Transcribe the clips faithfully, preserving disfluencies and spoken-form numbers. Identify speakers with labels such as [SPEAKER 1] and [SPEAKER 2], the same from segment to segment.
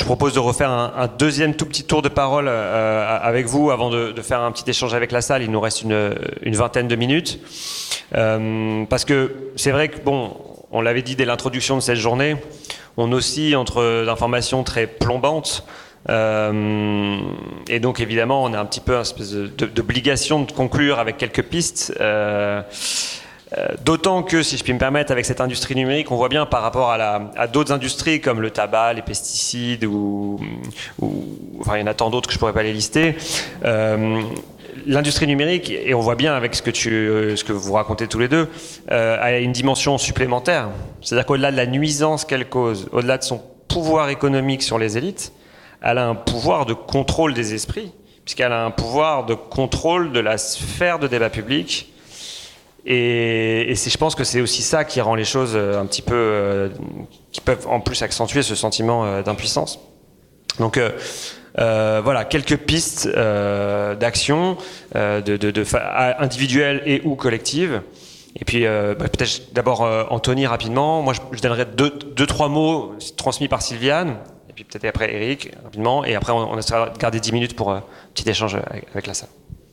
[SPEAKER 1] je propose de refaire un, un deuxième tout petit tour de parole euh, avec vous avant de, de faire un petit échange avec la salle. Il nous reste une, une vingtaine de minutes. Euh, parce que c'est vrai que, bon, on l'avait dit dès l'introduction de cette journée, on oscille entre informations très plombantes. Euh, et donc évidemment, on a un petit peu une espèce de, de, d'obligation de conclure avec quelques pistes. Euh, Euh, d'autant que, si je puis me permettre, avec cette industrie numérique, on voit bien par rapport à, la, à d'autres industries comme le tabac, les pesticides, ou, ou enfin, il y en a tant d'autres que je ne pourrais pas les lister. Euh, l'industrie numérique, et on voit bien avec ce que, tu, ce que vous racontez tous les deux, euh, a une dimension supplémentaire. C'est-à-dire qu'au-delà de la nuisance qu'elle cause, au-delà de son pouvoir économique sur les élites, elle a un pouvoir de contrôle des esprits, puisqu'elle a un pouvoir de contrôle de la sphère de débat public. Et, et c'est, je pense que c'est aussi ça qui rend les choses un petit peu, euh, qui peuvent en plus accentuer ce sentiment euh, d'impuissance. Donc euh, euh, voilà, quelques pistes euh, d'action, euh, de, de, de fa- individuelles et ou collectives. Et puis euh, bah, peut-être d'abord euh, Anthony rapidement. Moi, je, je donnerais deux, deux, trois mots transmis par Sylviane. Et puis peut-être après Eric rapidement. Et après, on, on essaiera de garder dix minutes pour euh, un petit échange avec, avec la salle.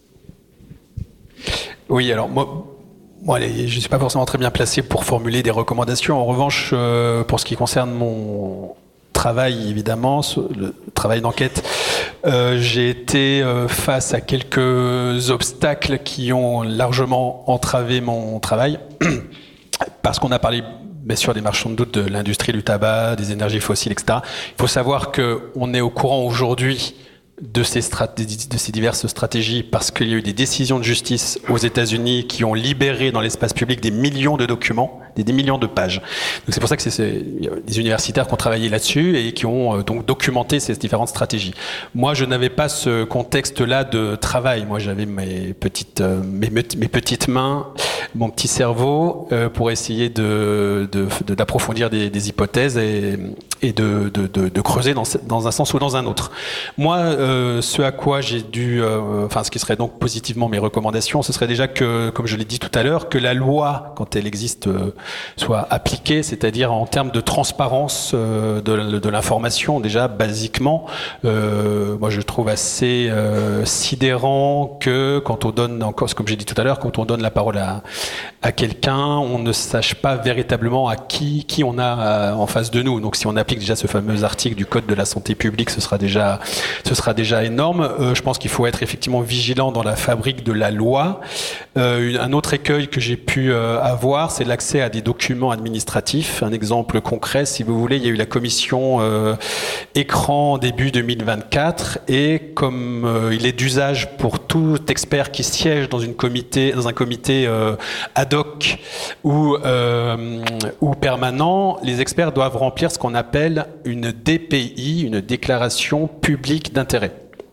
[SPEAKER 2] Oui, alors moi. Bon, allez, je ne suis pas forcément très bien placé pour formuler des recommandations. En revanche, euh, pour ce qui concerne mon travail, évidemment, le travail d'enquête, euh, j'ai été euh, face à quelques obstacles qui ont largement entravé mon travail. Parce qu'on a parlé, bien sûr, des marchands de doute, de l'industrie du tabac, des énergies fossiles, et cetera. Il faut savoir qu'on est au courant aujourd'hui de ces, stratégies, de ces diverses stratégies parce qu'il y a eu des décisions de justice aux États-Unis qui ont libéré dans l'espace public des millions de documents, des, des millions de pages. Donc c'est pour ça que c'est, c'est des universitaires qui ont travaillé là-dessus et qui ont euh, donc documenté ces différentes stratégies. Moi, je n'avais pas ce contexte-là de travail. Moi, j'avais mes petites, euh, mes, mes petites mains, mon petit cerveau euh, pour essayer de, de, de, d'approfondir des, des hypothèses et, et de, de, de, de creuser dans, dans un sens ou dans un autre. Moi, euh, Euh, ce à quoi j'ai dû, euh, enfin ce qui serait donc positivement mes recommandations, ce serait déjà que, comme je l'ai dit tout à l'heure, que la loi, quand elle existe, euh, soit appliquée, c'est-à-dire en termes de transparence euh, de, de l'information, déjà basiquement. Euh, moi, je trouve assez euh, sidérant que quand on donne, encore, comme j'ai dit tout à l'heure, quand on donne la parole à, à quelqu'un, on ne sache pas véritablement à qui, qui on a à, en face de nous. Donc, si on applique déjà ce fameux article du Code de la santé publique, ce sera déjà, ce sera déjà énorme. Euh, je pense qu'il faut être effectivement vigilant dans la fabrique de la loi. Euh, un autre écueil que j'ai pu euh, avoir, c'est l'accès à des documents administratifs. Un exemple concret, si vous voulez, il y a eu la commission euh, écran début deux mille vingt-quatre et comme euh, il est d'usage pour tout expert qui siège dans, une comité, dans un comité euh, ad hoc ou, euh, ou permanent, les experts doivent remplir ce qu'on appelle une D P I, une déclaration publique d'intérêt.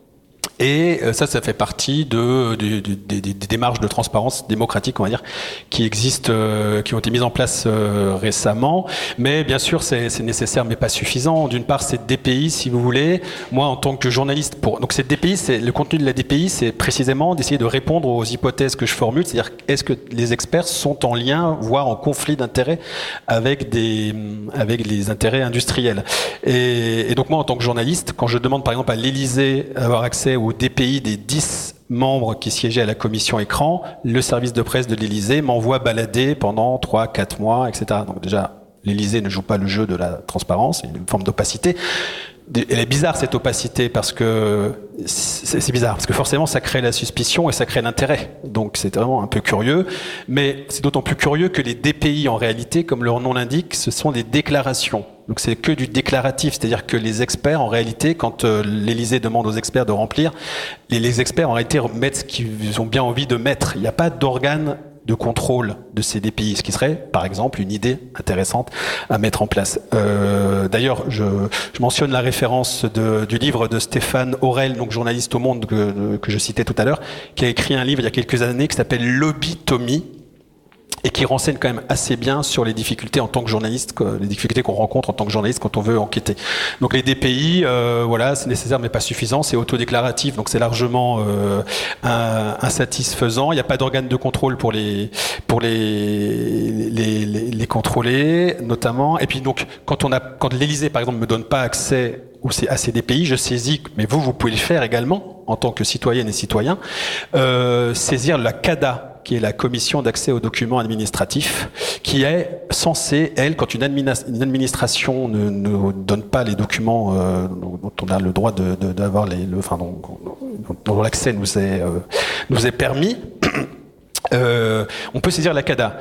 [SPEAKER 2] Et ça, ça fait partie de, de, de, de, des démarches de transparence démocratique, on va dire, qui existent, euh, qui ont été mises en place euh, récemment. Mais bien sûr, c'est, c'est nécessaire, mais pas suffisant. D'une part, cette D P I, si vous voulez, moi, en tant que journaliste, pour donc cette D P I, c'est le contenu de la D P I, c'est précisément d'essayer de répondre aux hypothèses que je formule, c'est-à-dire est-ce que les experts sont en lien, voire en conflit d'intérêts avec des, avec les intérêts industriels. Et, et donc moi, en tant que journaliste, quand je demande par exemple à l'Élysée d'avoir accès au D P I des dix membres qui siégeaient à la commission écran, le service de presse de l'Élysée m'envoie balader pendant trois, quatre mois, et cetera. Donc déjà, l'Élysée ne joue pas le jeu de la transparence, c'est une forme d'opacité. Elle est bizarre cette opacité parce que c'est, c'est bizarre parce que forcément ça crée la suspicion et ça crée l'intérêt. Donc c'est vraiment un peu curieux, mais c'est d'autant plus curieux que les D P I en réalité, comme leur nom l'indique, ce sont des déclarations. Donc c'est que du déclaratif, c'est-à-dire que les experts en réalité, quand euh, l'Élysée demande aux experts de remplir, les, les experts en réalité mettent ce qu'ils ont bien envie de mettre. Il n'y a pas d'organe de contrôle de ces D P I, ce qui serait, par exemple, une idée intéressante à mettre en place. Euh, d'ailleurs, je, je mentionne la référence de, du livre de Stéphane Aurel, donc journaliste au Monde que, que je citais tout à l'heure, qui a écrit un livre il y a quelques années qui s'appelle Lobbytomie, et qui renseigne quand même assez bien sur les difficultés en tant que journaliste, les difficultés qu'on rencontre en tant que journaliste quand on veut enquêter. Donc les D P I, euh, voilà, c'est nécessaire mais pas suffisant, c'est autodéclaratif, donc c'est largement euh, insatisfaisant. Il n'y a pas d'organe de contrôle pour les pour les les, les les contrôler, notamment. Et puis donc quand on a quand l'Élysée par exemple me donne pas accès à ces D P I, je saisis, mais vous vous pouvez le faire également en tant que citoyenne et citoyen, euh, saisir la CADA, qui est la commission d'accès aux documents administratifs, qui est censée, elle, quand une, administ une administration ne, ne donne pas les documents euh, dont on a le droit de, de, d'avoir les, le, enfin, dont, dont l'accès nous est, euh, nous est permis, euh, on peut saisir la CADA.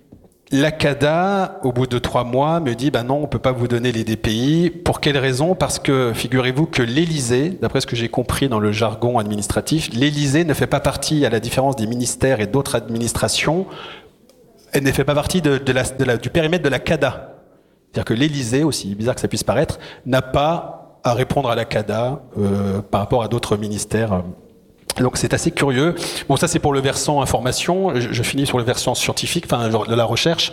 [SPEAKER 2] La CADA, au bout de trois mois, me dit bah non, on peut pas vous donner les D P I. Pour quelle raison? Parce que figurez-vous que l'Élysée, d'après ce que j'ai compris dans le jargon administratif, l'Élysée ne fait pas partie, à la différence des ministères et d'autres administrations, elle ne fait pas partie de, de la, de la, du périmètre de la CADA. C'est-à-dire que l'Élysée, aussi bizarre que ça puisse paraître, n'a pas à répondre à la CADA euh, par rapport à d'autres ministères. Donc c'est assez curieux. Bon, ça c'est pour le versant information. Je, je finis sur le versant scientifique, enfin de la recherche.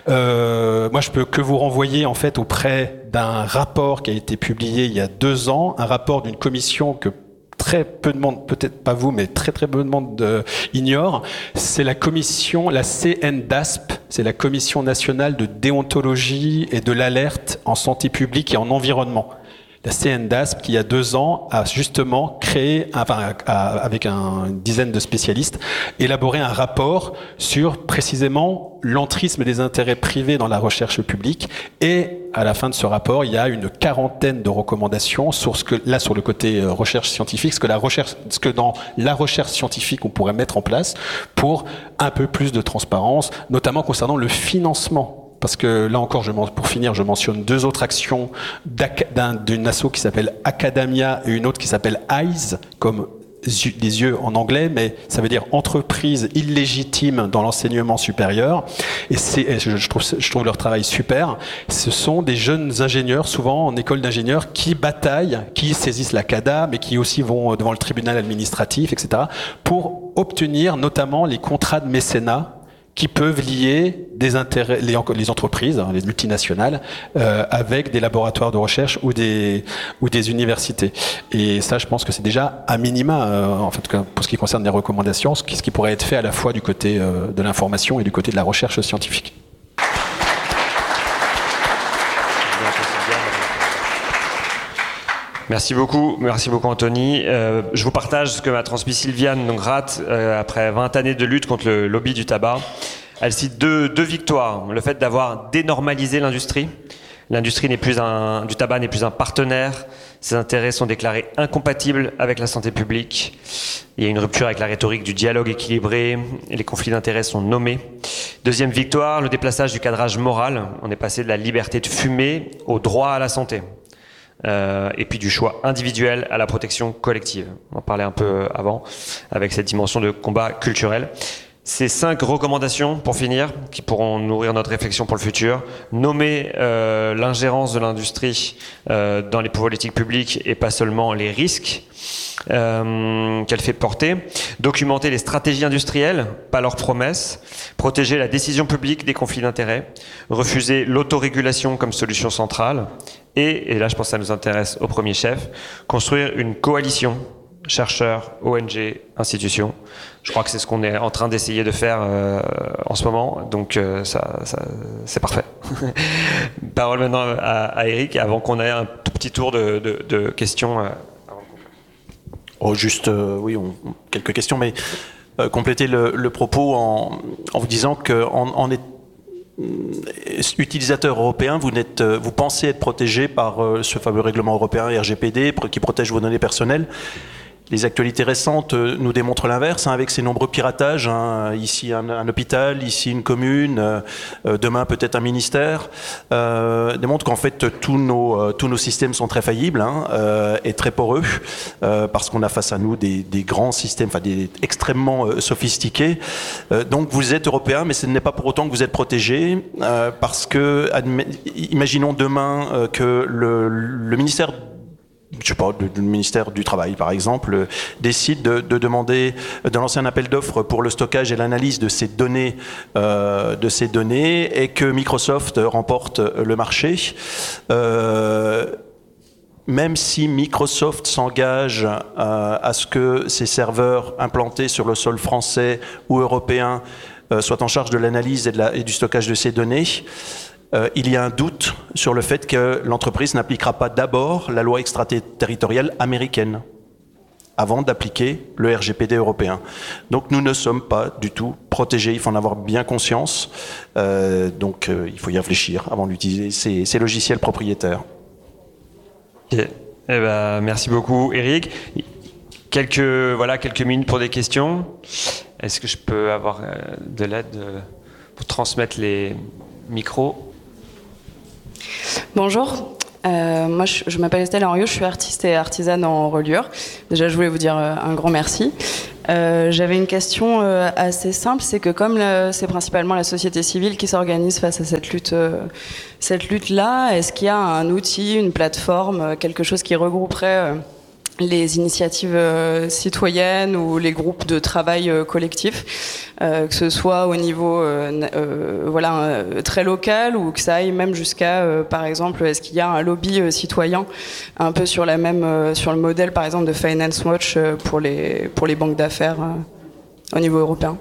[SPEAKER 2] Euh, moi, je peux que vous renvoyer en fait auprès d'un rapport qui a été publié il y a deux ans, un rapport d'une commission que très peu de monde, peut-être pas vous, mais très très peu de monde euh, ignore. C'est la commission, la C N D A S P, c'est la Commission nationale de déontologie et de l'alerte en santé publique et en environnement. La C N D A S P, qui il y a deux ans, a justement créé, enfin, a, avec un, une dizaine de spécialistes, élaboré un rapport sur précisément l'entrisme des intérêts privés dans la recherche publique. Et à la fin de ce rapport, il y a une quarantaine de recommandations sur ce que, là, sur le côté recherche scientifique, ce que la recherche, ce que dans la recherche scientifique on pourrait mettre en place pour un peu plus de transparence, notamment concernant le financement. Parce que là encore, je, pour finir, je mentionne deux autres actions d'une asso qui s'appelle Academia et une autre qui s'appelle EYES, comme des yeux en anglais, mais ça veut dire entreprise illégitime dans l'enseignement supérieur. Et, et je, je, trouve, je trouve leur travail super. Ce sont des jeunes ingénieurs, souvent en école d'ingénieurs, qui bataillent, qui saisissent la CADA, mais qui aussi vont devant le tribunal administratif, et cetera, pour obtenir notamment les contrats de mécénat qui peuvent lier des intérêts, les, les entreprises, les multinationales, euh, avec des laboratoires de recherche ou des, ou des universités. Et ça, je pense que c'est déjà à minima, euh, en fait, pour ce qui concerne les recommandations, ce qui, ce qui pourrait être fait à la fois du côté euh, de l'information et du côté de la recherche scientifique.
[SPEAKER 1] Merci beaucoup, merci beaucoup Anthony. Euh, je vous partage ce que m'a transmis Sylviane donc Rath, euh, après vingt années de lutte contre le lobby du tabac. Elle cite deux, deux victoires. Le fait d'avoir dénormalisé l'industrie. L'industrie n'est plus un, du tabac n'est plus un partenaire. Ses intérêts sont déclarés incompatibles avec la santé publique. Il y a une rupture avec la rhétorique du dialogue équilibré et les conflits d'intérêts sont nommés. Deuxième victoire, le déplaçage du cadrage moral. On est passé de la liberté de fumer au droit à la santé. Euh, et puis du choix individuel à la protection collective. On en parlait un peu avant, avec cette dimension de combat culturel. Ces cinq recommandations, pour finir, qui pourront nourrir notre réflexion pour le futur. Nommer euh, l'ingérence de l'industrie euh, dans les politiques publiques et pas seulement les risques euh, qu'elle fait porter. Documenter les stratégies industrielles, pas leurs promesses. Protéger la décision publique des conflits d'intérêts. Refuser l'autorégulation comme solution centrale. Et, et là je pense que ça nous intéresse au premier chef, construire une coalition chercheurs, O N G, institutions. Je crois que c'est ce qu'on est en train d'essayer de faire euh, en ce moment, donc euh, ça, ça, c'est parfait. Parole maintenant à, à Eric, avant qu'on ait un tout petit tour de, de, de questions. Euh,
[SPEAKER 3] oh, juste, euh, oui, on, quelques questions, mais euh, compléter le, le propos en, en vous disant qu'en en est utilisateur européen, vous, n'êtes, vous pensez être protégé par euh, ce fameux règlement européen R G P D qui protège vos données personnelles. Les actualités récentes euh, nous démontrent l'inverse, hein, avec ces nombreux piratages. Hein, ici un, un hôpital, ici une commune, euh, demain peut-être un ministère. Euh, démontrent qu'en fait tous nos, euh, tous nos systèmes sont très faillibles hein, euh, et très poreux, euh, parce qu'on a face à nous des, des grands systèmes, enfin des extrêmement euh, sophistiqués. Euh, donc vous êtes européen, mais ce n'est pas pour autant que vous êtes protégé, euh, parce que imaginons demain euh, que le, le ministère je sais pas, du ministère du Travail, par exemple, décide de, de demander, de lancer un appel d'offres pour le stockage et l'analyse de ces données, euh, de ces données, et que Microsoft remporte le marché. Euh, Même si Microsoft s'engage euh, à ce que ces serveurs implantés sur le sol français ou européen euh, soient en charge de l'analyse et, de la, et du stockage de ces données, euh, il y a un doute sur le fait que l'entreprise n'appliquera pas d'abord la loi extraterritoriale américaine avant d'appliquer le R G P D européen. Donc nous ne sommes pas du tout protégés, il faut en avoir bien conscience. Euh, donc euh, il faut y réfléchir avant d'utiliser ces, ces logiciels propriétaires.
[SPEAKER 1] Okay. Eh ben, merci beaucoup, Eric. Quelques, voilà, quelques minutes pour des questions. Est-ce que je peux avoir euh, de l'aide euh, pour transmettre les micros?
[SPEAKER 4] Bonjour. Euh, moi, je, je m'appelle Estelle Henriot, je suis artiste et artisane en reliure. Déjà, je voulais vous dire euh, un grand merci. Euh, j'avais une question euh, assez simple, c'est que comme le, c'est principalement la société civile qui s'organise face à cette lutte, euh, cette lutte-là, est-ce qu'il y a un outil, une plateforme, quelque chose qui regrouperait euh, les initiatives euh, citoyennes ou les groupes de travail euh, collectifs, euh, que ce soit au niveau euh, euh, voilà, euh, très local ou que ça aille même jusqu'à, euh, par exemple, est-ce qu'il y a un lobby euh, citoyen un peu sur, la même, euh, sur le modèle, par exemple, de Finance Watch euh, pour, les, pour les banques d'affaires euh, au niveau européen?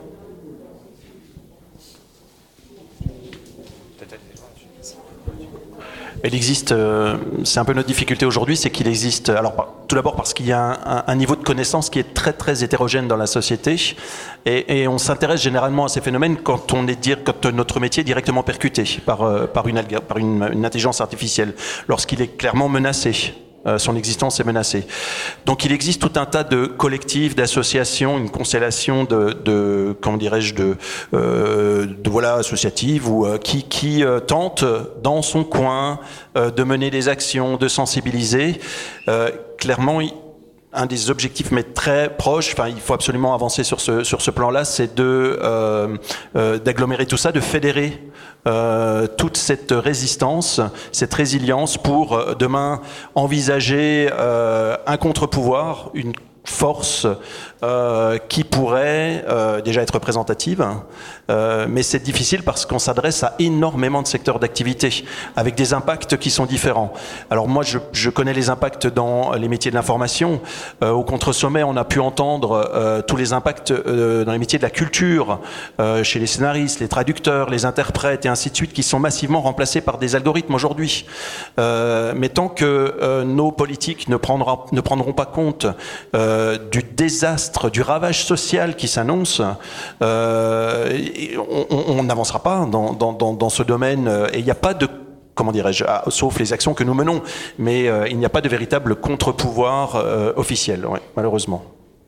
[SPEAKER 3] Il existe, euh, c'est un peu notre difficulté aujourd'hui, c'est qu'il existe, alors tout d'abord parce qu'il y a un, un niveau de connaissance qui est très très hétérogène dans la société, et, et on s'intéresse généralement à ces phénomènes quand on est dire, quand notre métier est directement percuté par, euh, par, une, par une, une intelligence artificielle, lorsqu'il est clairement menacé. Euh, son existence est menacée. Donc il existe tout un tas de collectifs, d'associations, une constellation de, de comment dirais-je, de, euh, de voilà associatives ou euh, qui, qui euh, tentent dans son coin euh, de mener des actions, de sensibiliser. Euh, clairement, il, un des objectifs, mais très proche, enfin, il faut absolument avancer sur ce, sur ce plan-là, c'est de, euh, euh, d'agglomérer tout ça, de fédérer euh, toute cette résistance, cette résilience pour euh, demain envisager euh, un contre-pouvoir, une force euh, qui pourrait euh, déjà être représentative, euh, mais c'est difficile parce qu'on s'adresse à énormément de secteurs d'activité avec des impacts qui sont différents. Alors moi, je, je connais les impacts dans les métiers de l'information. Euh, au contre-sommet, on a pu entendre euh, tous les impacts euh, dans les métiers de la culture, euh, chez les scénaristes, les traducteurs, les interprètes et ainsi de suite, qui sont massivement remplacés par des algorithmes aujourd'hui. Euh, mais tant que euh, nos politiques ne, prendra, ne prendront pas compte euh, du désastre, du ravage social qui s'annonce, euh, on n'avancera pas dans, dans, dans, dans ce domaine. Et il n'y a pas de, comment dirais-je, ah, sauf les actions que nous menons, mais euh, il n'y a pas de véritable contre-pouvoir euh, officiel, ouais, malheureusement.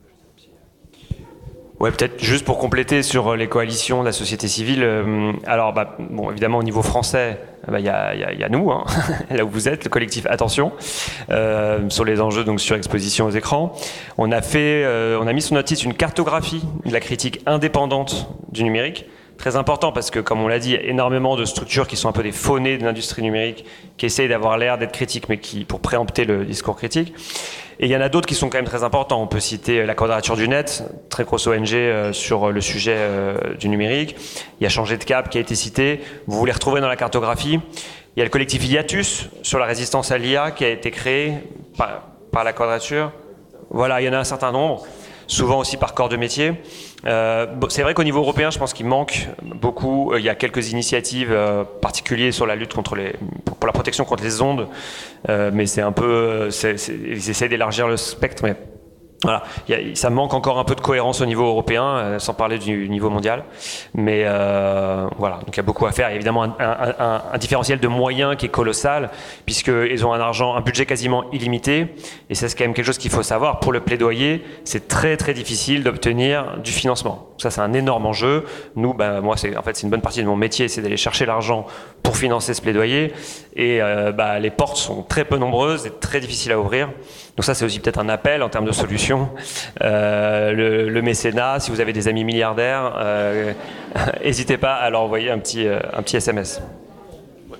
[SPEAKER 1] Ouais, peut-être juste pour compléter sur les coalitions de la société civile. Euh, alors, bah, bon, évidemment, au niveau français, il bah, y, a, y, a, y a nous, hein, là où vous êtes, le collectif Attention, euh, sur les enjeux donc sur exposition aux écrans. On a fait, euh, on a mis sur notre site une cartographie de la critique indépendante du numérique. Très important parce que, comme on l'a dit, il y a énormément de structures qui sont un peu des faunés de l'industrie numérique, qui essayent d'avoir l'air d'être critiques, mais qui, pour préempter le discours critique. Et il y en a d'autres qui sont quand même très importants. On peut citer la Quadrature du Net, très grosse O N G euh, sur le sujet euh, du numérique. Il y a Changer de cap qui a été cité. Vous vous les retrouvez dans la cartographie. Il y a le collectif Hiatus sur la résistance à l'I A qui a été créé par, par la Quadrature. Voilà, il y en a un certain nombre, souvent aussi par corps de métier. Euh, c'est vrai qu'au niveau européen, je pense qu'il manque beaucoup. Il y a quelques initiatives euh, particulières sur la lutte contre les, pour la protection contre les ondes, euh, mais c'est un peu, c'est, c'est, ils essaient d'élargir le spectre, mais voilà, il y a, ça manque encore un peu de cohérence au niveau européen, euh, sans parler du niveau mondial. Mais euh, voilà, donc il y a beaucoup à faire. Il y a évidemment un, un, un, un différentiel de moyens qui est colossal, puisqu'ils ont un argent, un budget quasiment illimité. Et c'est quand même quelque chose qu'il faut savoir. Pour le plaidoyer, c'est très très difficile d'obtenir du financement. Ça, c'est un énorme enjeu. Nous, ben, moi, c'est, en fait, c'est une bonne partie de mon métier, c'est d'aller chercher l'argent pour financer ce plaidoyer. Et euh, bah, les portes sont très peu nombreuses et très difficiles à ouvrir. Donc ça, c'est aussi peut-être un appel en termes de solutions. Euh, le, le mécénat, si vous avez des amis milliardaires, euh, n'hésitez pas à leur envoyer un petit, un petit S M S.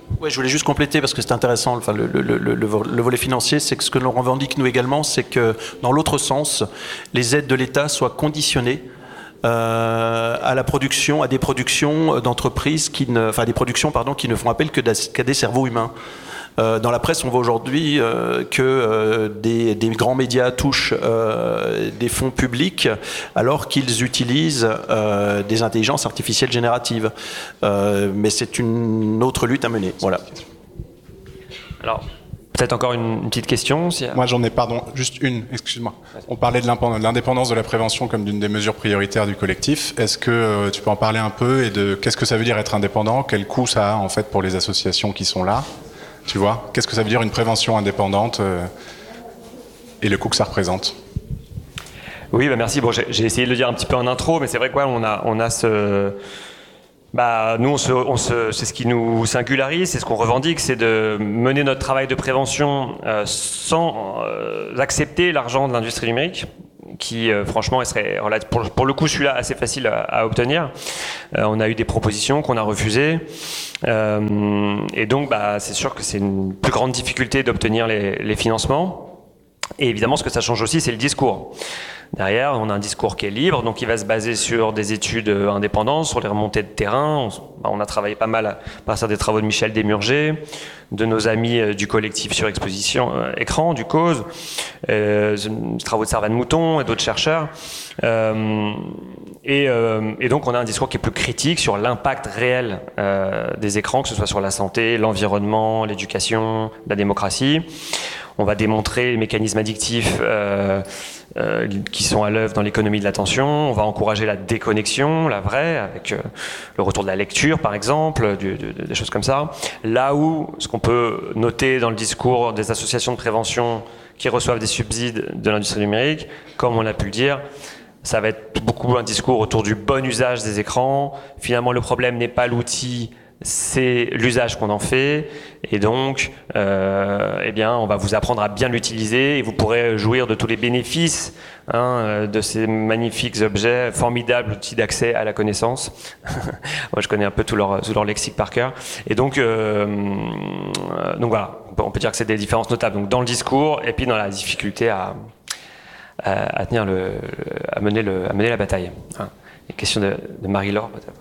[SPEAKER 3] Ouais, je voulais juste compléter parce que c'est intéressant. Enfin, le, le, le, le volet financier, c'est que ce que l'on revendique nous également, c'est que dans l'autre sens, les aides de l'État soient conditionnées euh, à la production, à des productions d'entreprises qui ne, enfin des productions pardon, qui ne font appel que qu'à des cerveaux humains. Euh, dans la presse, on voit aujourd'hui euh, que euh, des, des grands médias touchent euh, des fonds publics alors qu'ils utilisent euh, des intelligences artificielles génératives. Euh, mais c'est une autre lutte à mener. Voilà.
[SPEAKER 1] Alors, peut-être encore une, une petite question si...
[SPEAKER 5] Moi, j'en ai, pardon, juste une, excuse-moi. On parlait de l'indépendance de la prévention comme d'une des mesures prioritaires du collectif. Est-ce que euh, tu peux en parler un peu et de qu'est-ce que ça veut dire être indépendant? Quel coût ça a en fait pour les associations qui sont là? Tu vois, qu'est-ce que ça veut dire une prévention indépendante euh, et le coût que ça représente?
[SPEAKER 1] Oui, bah merci. Bon, j'ai, j'ai essayé de le dire un petit peu en intro, mais c'est vrai quoi, on a, on a ce, bah nous, on se, on se, c'est ce qui nous singularise, c'est ce qu'on revendique, c'est de mener notre travail de prévention euh, sans euh, accepter l'argent de l'industrie numérique, qui euh, franchement serait pour, pour le coup celui-là assez facile à, à obtenir. Euh, on a eu des propositions qu'on a refusées euh, et donc bah, c'est sûr que c'est une plus grande difficulté d'obtenir les, les financements. Et évidemment ce que ça change aussi c'est le discours. Derrière, on a un discours qui est libre, donc il va se baser sur des études indépendantes, sur les remontées de terrain. On, on a travaillé pas mal à partir des travaux de Michel Desmurger, de nos amis du collectif sur exposition euh, écran, du cause, euh, des travaux de Servan Mouton et d'autres chercheurs. Euh, et, euh, et donc on a un discours qui est plus critique sur l'impact réel euh, des écrans, que ce soit sur la santé, l'environnement, l'éducation, la démocratie. On va démontrer les mécanismes addictifs euh, euh, qui sont à l'œuvre dans l'économie de l'attention. On va encourager la déconnexion, la vraie, avec euh, le retour de la lecture, par exemple, du, du, des choses comme ça. Là où, ce qu'on peut noter dans le discours des associations de prévention qui reçoivent des subsides de l'industrie numérique, comme on a pu le dire, ça va être beaucoup un discours autour du bon usage des écrans. Finalement, le problème n'est pas l'outil, c'est l'usage qu'on en fait, et donc euh, eh bien, on va vous apprendre à bien l'utiliser et vous pourrez jouir de tous les bénéfices hein, de ces magnifiques objets, formidables outils d'accès à la connaissance. Moi, je connais un peu tout leur, tout leur lexique par cœur. Et donc, euh, donc voilà, on peut, on peut dire que c'est des différences notables donc, dans le discours et puis dans la difficulté à, à, à, tenir le, à, mener, le, à mener la bataille. Hein. Une question de, de Marie-Laure, peut-être.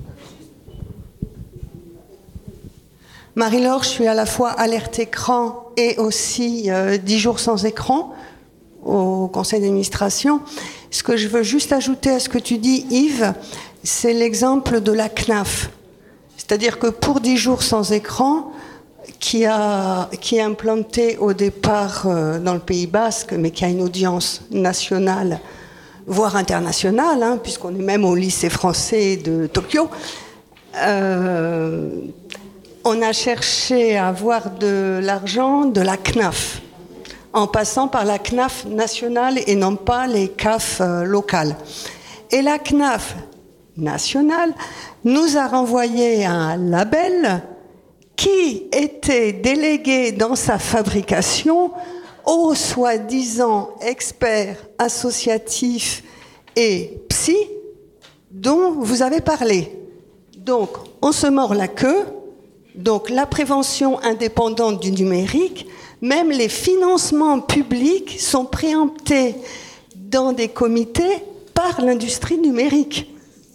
[SPEAKER 6] Marie-Laure, je suis à la fois alerte écran et aussi euh, dix jours sans écran au conseil d'administration. Ce que je veux juste ajouter à ce que tu dis, Yves, c'est l'exemple de la C N A F. C'est-à-dire que pour dix jours sans écran, qui, a, qui est implanté au départ euh, dans le Pays Basque, mais qui a une audience nationale, voire internationale, hein, puisqu'on est même au lycée français de Tokyo, euh, on a cherché à avoir de l'argent de la C N A F, en passant par la C N A F nationale et non pas les C A F euh, locales. Et la C N A F nationale nous a renvoyé un label qui était délégué dans sa fabrication aux soi-disant experts associatifs et psy dont vous avez parlé. Donc, on se mord la queue. Donc, la prévention indépendante du numérique, même les financements publics sont préemptés dans des comités par l'industrie numérique.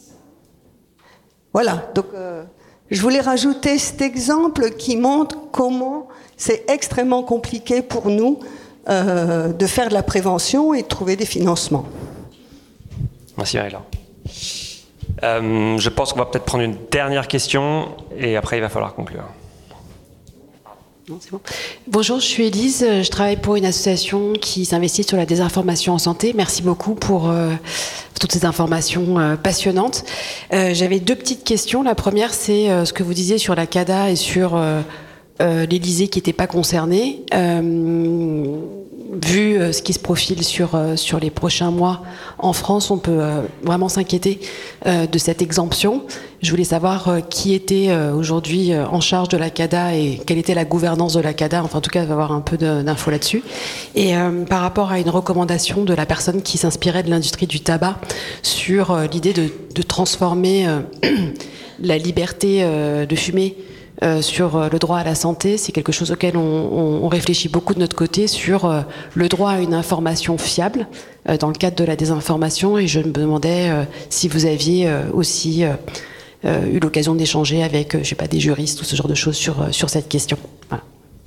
[SPEAKER 6] Voilà, donc euh, je voulais rajouter cet exemple qui montre comment c'est extrêmement compliqué pour nous euh, de faire de la prévention et de trouver des financements.
[SPEAKER 1] Merci Marie-Laure. Euh, je pense qu'on va peut-être prendre une dernière question et après il va falloir conclure.
[SPEAKER 7] Non, c'est bon. Bonjour, je suis Élise, je travaille pour une association qui s'investit sur la désinformation en santé. Merci beaucoup pour euh, toutes ces informations euh, passionnantes. Euh, j'avais deux petites questions. La première, c'est euh, ce que vous disiez sur la C A D A et sur euh, euh, l'Élysée qui n'était pas concerné. Euh, vu euh, ce qui se profile sur, euh, sur les prochains mois en France, on peut euh, vraiment s'inquiéter euh, de cette exemption. Je voulais savoir euh, qui était euh, aujourd'hui euh, en charge de la C A D A et quelle était la gouvernance de la C A D A. Enfin, en tout cas, avoir un peu de, d'infos là-dessus. Et euh, par rapport à une recommandation de la personne qui s'inspirait de l'industrie du tabac sur euh, l'idée de, de transformer euh, la liberté euh, de fumer euh, sur le droit à la santé. C'est quelque chose auquel on, on, on réfléchit beaucoup de notre côté sur euh, le droit à une information fiable euh, dans le cadre de la désinformation. Et je me demandais euh, si vous aviez euh, aussi euh, euh, eu l'occasion d'échanger avec, euh, je sais pas, des juristes ou ce genre de choses sur, euh, sur cette question. Voilà.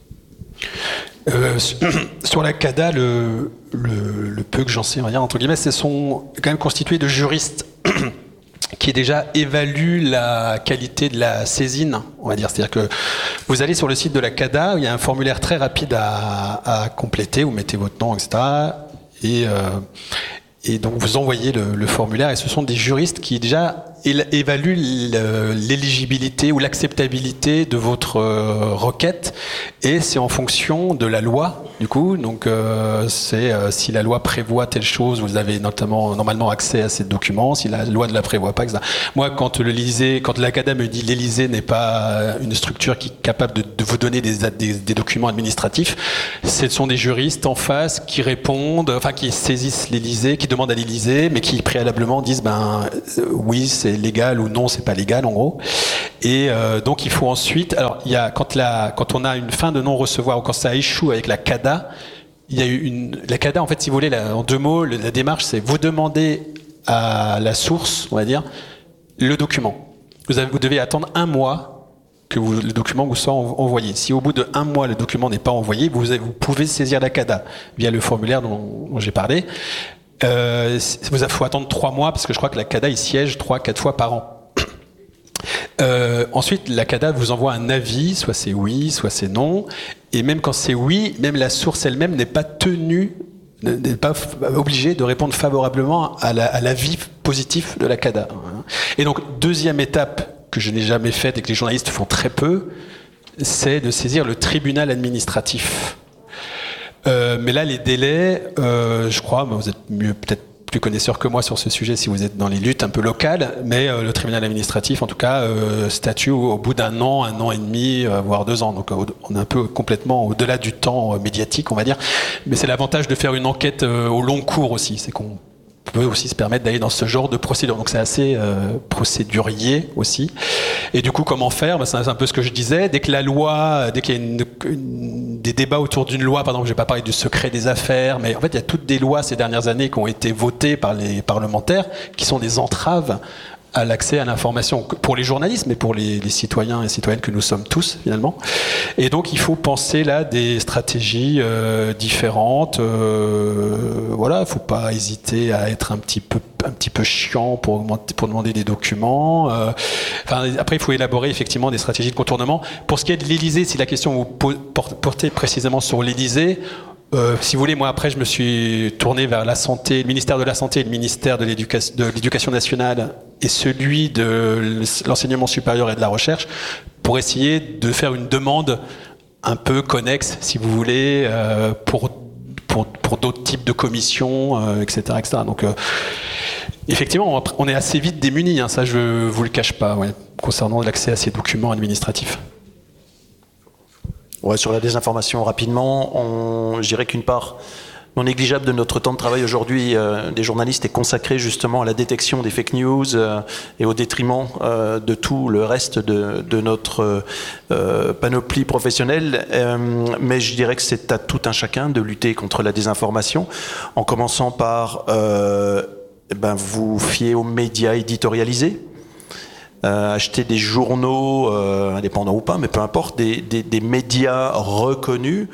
[SPEAKER 2] Euh, sur la CADA, le, le, le peu que j'en sais, on va dire, entre guillemets, c'est sont quand même constitués de juristes qui déjà évaluent la qualité de la saisine, on va dire. C'est-à-dire que vous allez sur le site de la CADA, il y a un formulaire très rapide à, à compléter, vous mettez votre nom, et cetera. Et, euh, et donc vous envoyez le, le formulaire, et ce sont des juristes qui déjà évaluent l'éligibilité ou l'acceptabilité de votre euh, requête, et c'est en fonction de la loi du coup. Donc euh, c'est euh, si la loi prévoit telle chose, vous avez notamment normalement accès à ces documents. Si la loi ne la prévoit pas, et cetera. Moi, quand le l'Élysée, quand l'Académie me dit l'Élysée n'est pas une structure qui est capable de, de vous donner des, des, des documents administratifs, ce sont des juristes en face qui répondent, enfin qui saisissent l'Élysée, qui demandent à l'Élysée, mais qui préalablement disent ben euh, oui c'est légal ou non c'est pas légal en gros. Et euh, donc il faut ensuite, alors il y a quand la quand on a une fin de non-recevoir ou quand ça échoue avec la CADA, il y a eu une la CADA en fait si vous voulez la, en deux mots la démarche c'est vous demandez à la source on va dire le document. Vous, avez, vous devez attendre un mois que vous, le document vous soit envoyé. Si au bout de un mois le document n'est pas envoyé, vous, avez, vous pouvez saisir la CADA via le formulaire dont, dont j'ai parlé. Euh, vous faut attendre trois mois parce que je crois que la CADA il siège trois quatre fois par an. Euh, ensuite, la CADA vous envoie un avis, soit c'est oui, soit c'est non, et même quand c'est oui, même la source elle-même n'est pas tenue, n'est pas obligée de répondre favorablement à, la, à l'avis positif de la CADA. Et donc deuxième étape que je n'ai jamais faite et que les journalistes font très peu, c'est de saisir le tribunal administratif. Euh, mais là, les délais, euh, je crois, vous êtes mieux peut-être plus connaisseur que moi sur ce sujet si vous êtes dans les luttes un peu locales, mais euh, le tribunal administratif, en tout cas, euh, statue au, au bout d'un an, un an et demi, euh, voire deux ans. Donc, euh, on est un peu complètement au-delà du temps euh, médiatique, on va dire. Mais c'est l'avantage de faire une enquête euh, au long cours aussi, c'est qu'on peut aussi se permettre d'aller dans ce genre de procédure. Donc c'est assez euh, procédurier aussi. Et du coup, comment faire? Ben, c'est un peu ce que je disais. Dès que la loi, dès qu'il y a une, une, des débats autour d'une loi, par exemple, je vais pas parler du secret des affaires, mais en fait, il y a toutes des lois ces dernières années qui ont été votées par les parlementaires, qui sont des entraves à l'accès à l'information pour les journalistes, mais pour les, les citoyens et citoyennes que nous sommes tous finalement. Et donc il faut penser là des stratégies euh, différentes. Euh, voilà, il faut pas hésiter à être un petit peu un petit peu chiant pour augmenter, pour demander des documents. Euh, enfin, après, il faut élaborer effectivement des stratégies de contournement. Pour ce qui est de l'Élysée, si la question vous portez précisément sur l'Élysée. Euh, si vous voulez, moi après je me suis tourné vers la santé, le ministère de la Santé et le ministère de l'éducation, de l'éducation nationale et celui de l'enseignement supérieur et de la recherche pour essayer de faire une demande un peu connexe, si vous voulez, euh, pour, pour, pour d'autres types de commissions, euh, et cetera, et cetera. Donc euh, effectivement, on est assez vite démunis, hein, ça je vous le cache pas, ouais, concernant l'accès à ces documents administratifs.
[SPEAKER 3] Ouais, sur la désinformation, rapidement, on, je dirais qu'une part non négligeable de notre temps de travail aujourd'hui euh, des journalistes est consacrée justement à la détection des fake news euh, et au détriment euh, de tout le reste de, de notre euh, panoplie professionnelle. Euh, mais je dirais que c'est à tout un chacun de lutter contre la désinformation, en commençant par euh, ben, vous fier aux médias éditorialisés. Euh, acheter des journaux euh, indépendants ou pas, mais peu importe, des, des, des médias reconnus,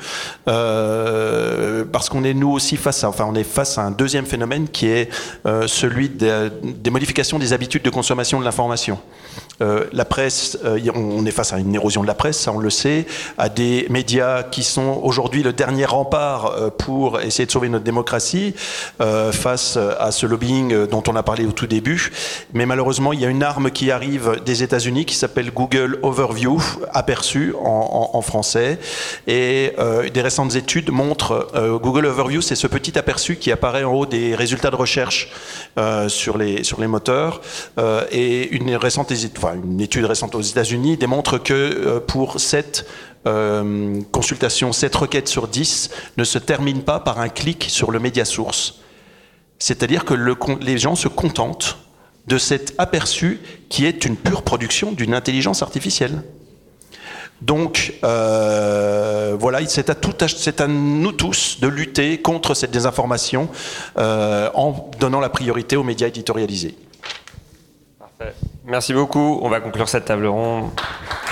[SPEAKER 3] euh, parce qu'on est nous aussi face à, enfin, on est face à un deuxième phénomène qui est euh, celui des, des modifications des habitudes de consommation de l'information. Euh, la presse, euh, on est face à une érosion de la presse, ça on le sait, à des médias qui sont aujourd'hui le dernier rempart euh, pour essayer de sauver notre démocratie euh, face à ce lobbying dont on a parlé au tout début. Mais malheureusement, il y a une arme qui arrive des États-Unis qui s'appelle Google Overview, aperçu en, en, en français. Et euh, des récentes études montrent euh, Google Overview, c'est ce petit aperçu qui apparaît en haut des résultats de recherche euh, sur les sur les moteurs. Euh, et une récente enfin, une étude récente aux États-Unis démontre que euh, pour cette euh, consultation, sept requêtes sur dix ne se terminent pas par un clic sur le média source. C'est-à-dire que le, les gens se contentent de cet aperçu qui est une pure production d'une intelligence artificielle. Donc euh, voilà, c'est à, tout, c'est à nous tous de lutter contre cette désinformation euh, en donnant la priorité aux médias éditorialisés.
[SPEAKER 1] Parfait. Merci beaucoup. On va conclure cette table ronde.